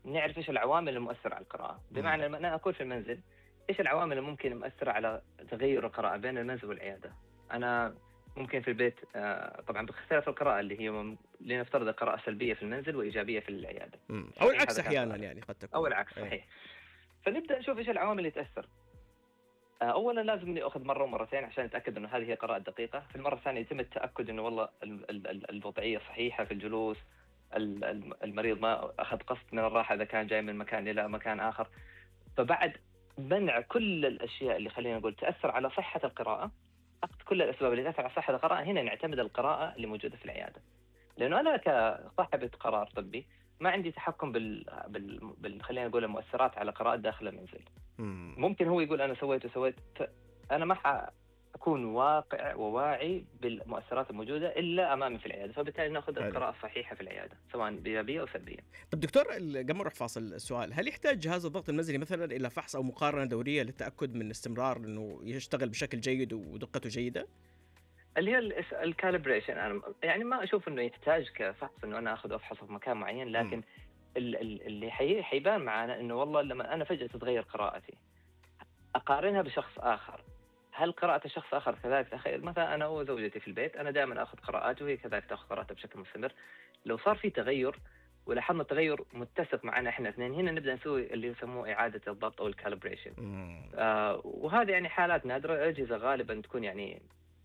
نعرف إيش العوامل المؤثرة على القراءة. بمعنى لما أنا أكون في المنزل، إيش العوامل اللي ممكن مؤثرة على تغير القراءة بين المنزل والعيادة؟ أنا ممكن في البيت طبعا باختلاف القراءة اللي هي لنفترض قراءة سلبية في المنزل وإيجابية في العيادة، أو العكس أحيانا يعني قد تكون، أو العكس صحيح. فنبدأ نشوف إيش العوامل اللي تأثر. أولا لازم أخذ مرة ومرتين عشان أتأكد إنه هذه هي قراءة دقيقة. في المرة الثانية يتم التأكد إنه والله الوضعية صحيحة في الجلوس، المريض ما أخذ قسط من الراحة إذا كان جاي من مكان إلى مكان آخر. فبعد منع كل الأشياء اللي خلينا نقول تأثر على صحة القراءة، أخذ كل الأسباب اللي تأثر على صحة القراءة، هنا نعتمد القراءة اللي موجودة في العيادة. لأنه أنا كصاحبة قرار طبي ما عندي تحكم خلينا نقول المؤثرات على قراءة داخل المنزل. ممكن هو يقول أنا سويت، أنا ما أكون واقع وواعي بالمؤثرات الموجودة إلا أمامي في العيادة، فبالتالي نأخذ القراءة الصحيحة في العيادة سواء إيجابية أو سلبية. طب دكتور، قبل ما نروح فاصل السؤال، هل يحتاج جهاز الضغط المنزلي مثلا إلى فحص أو مقارنة دورية للتأكد من استمرار إنه يشتغل بشكل جيد ودقته جيدة؟ اللي هي الكاليبريشن، أنا يعني ما أشوف إنه يحتاج كفحص إنه أنا أخذ أفحصه في مكان معين، لكن اللي حيبان معنا إنه والله لما أنا فجأة تتغير قراءتي أقارنها بشخص آخر، هل قراءة شخص آخر كذلك؟ تخيل مثلا أنا وزوجتي في البيت، أنا دائما أخذ قراءاته وهي كذلك تأخذ قراءتها بشكل مستمر. لو صار في تغير ولاحظنا التغير متسق معنا إحنا اثنين، هنا نبدأ نسوي اللي يسموه إعادة الضبط أو الكاليبريشن. وهذه يعني حالات نادرة. الأجهزة غالبا تكون يعني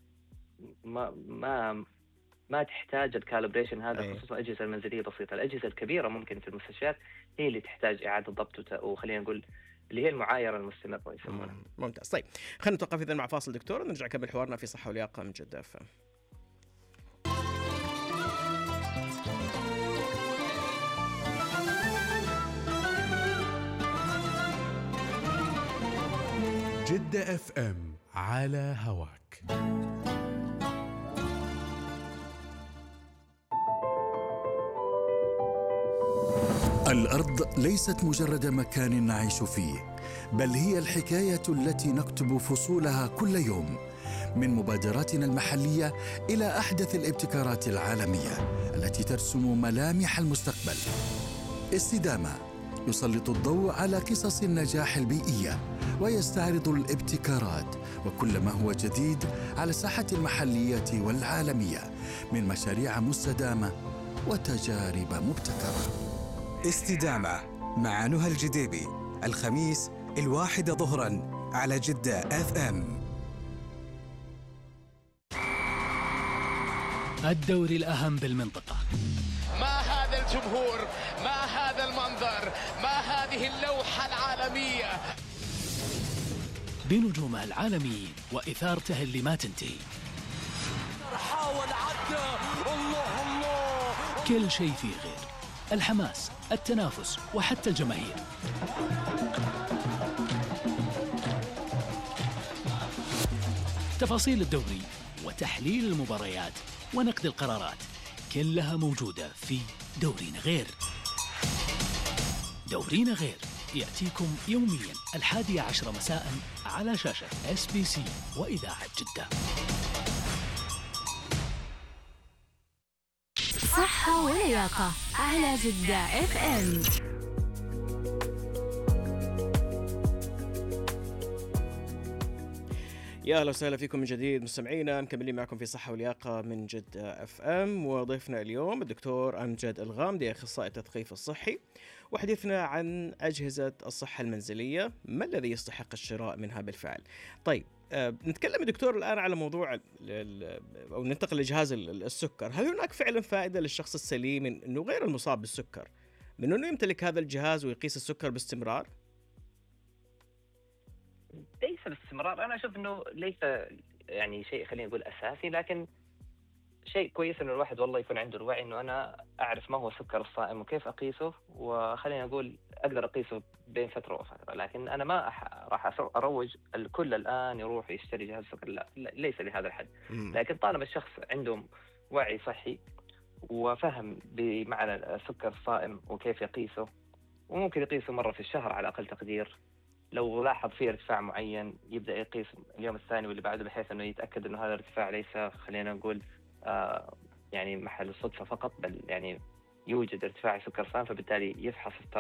ما تحتاج الكاليبريشن هذا، خصوصا الأجهزة المنزلية بسيطة. الأجهزة الكبيرة ممكن في المستشفيات هي اللي تحتاج إعادة ضبط وخلينا نقول اللي هي المعايرة المستمرة يسمونها. ممتاز. طيب خلينا نتوقف إذن مع فاصل دكتور، ونرجع نكمل حوارنا في صحة ولياقة من جدة FM. جدة FM على هواك. الأرض ليست مجرد مكان نعيش فيه، بل هي الحكاية التي نكتب فصولها كل يوم، من مبادراتنا المحلية إلى أحدث الابتكارات العالمية التي ترسم ملامح المستقبل. استدامة يسلط الضوء على قصص النجاح البيئية ويستعرض الابتكارات وكل ما هو جديد على الساحة المحلية والعالمية من مشاريع مستدامة وتجارب مبتكرة. استدامة مع نهى الجديبي، الخميس 1 ظهرا على جدة FM. الدوري الأهم بالمنطقة. ما هذا الجمهور، ما هذا المنظر، ما هذه اللوحة العالمية بنجومها العالميين وإثارته اللي ما تنتهي. حاول عدى، الله كل شيء فيه غير الحماس، التنافس وحتى الجماهير. تفاصيل الدوري وتحليل المباريات ونقد القرارات كلها موجودة في دورينا غير. دورينا غير يأتيكم يوميا 11 مساء على شاشة SBC وإذاعة جدة. صحة ولياقة على جدة FM. يا أهلا وسهلا فيكم من جديد مستمعينا، مكملين معكم في صحة ولياقة من جدة FM. وضيفنا اليوم الدكتور أمجد الغامدي، أخصائي التثقيف الصحي، وحديثنا عن أجهزة الصحة المنزلية، ما الذي يستحق الشراء منها بالفعل. طيب نتكلم دكتور الآن على موضوع أو ننتقل لجهاز السكر. هل هناك فعلا فائدة للشخص السليم إنه غير المصاب بالسكر من إنه يمتلك هذا الجهاز ويقيس السكر باستمرار؟ ليس باستمرار، أنا أشوف إنه ليس يعني شيء خلينا نقول أساسي، لكن شيء كويس إنه الواحد والله يكون عنده الوعي إنه أنا أعرف ما هو السكر الصائم وكيف أقيسه، وخلينا نقول أقدر أقيسه بين فترة وفترة. لكن أنا ما راح أروج الكل الآن يروح يشتري جهاز سكر، لا ليس لهذا الحد. لكن طالما الشخص عنده وعي صحي وفهم بمعنى السكر الصائم وكيف يقيسه، وممكن يقيسه مرة في الشهر على أقل تقدير، لو لاحظ فيه ارتفاع معين يبدأ يقيس اليوم الثاني واللي بعده، بحيث أنه يتأكد أنه هذا الارتفاع ليس خلينا نقول يعني محل الصدفة فقط، بل يعني يوجد ارتفاع سكر صائم، فبالتالي يفحص